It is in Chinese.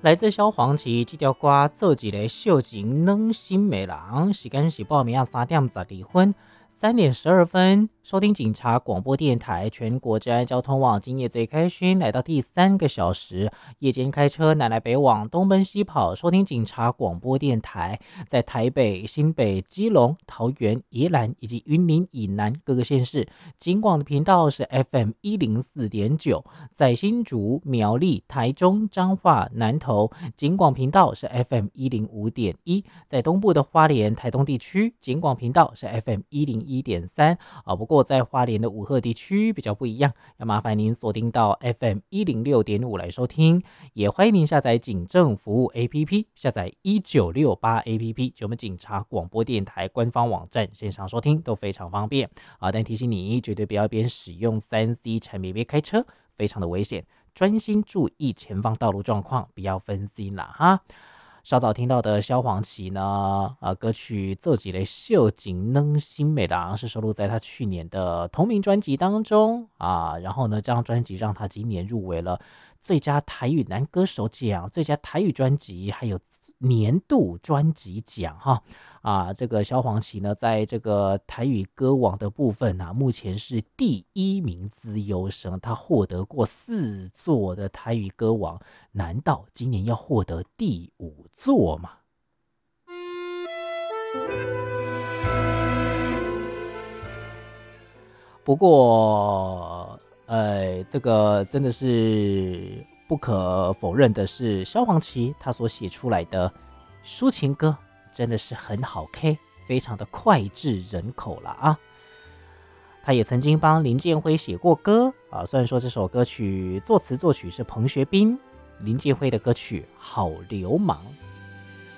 来自萧煌奇这条歌做一个秀情暖心的人，时间是报名3:123:12，收听警察广播电台全国治安交通网，今夜最开心，来到第3个小时，夜间开车南来北往，东奔西跑，收听警察广播电台，在台北、新北、基隆、桃园、宜兰以及云林以南各个县市，警广的频道是 FM104.9，在新竹、苗栗、台中、彰化、南投，警广频道是 FM105.1，在东部的花莲、台东地区，警广频道是 FM101.3。不过在花莲的武鹤地区比较不一样，要麻烦您锁定到 FM106.5 来收听，也欢迎您下载警政服务 APP， 下载1968 APP， 就我们警察广播电台官方网站线上收听都非常方便但提醒你绝对不要边使用3C 产品边开车，非常的危险，专心注意前方道路状况，不要分心啦哈。稍早听到的萧煌奇呢，歌曲《做一个秀情暖心的人》是收录在他去年的同名专辑当中然后呢，这张专辑让他今年入围了最佳台语男歌手奖、最佳台语专辑，还有年度专辑奖这个萧煌奇呢，在这个台语歌王的部分目前是第1名资优生，他获得过4座的台语歌王，难道今年要获得第5座吗？不过这个真的是不可否认的是，萧煌奇他所写出来的抒情歌真的是很好 K， 非常的脍炙人口了他也曾经帮林建辉写过歌虽然说这首歌曲作词作曲是彭学斌，林建辉的歌曲《好流氓》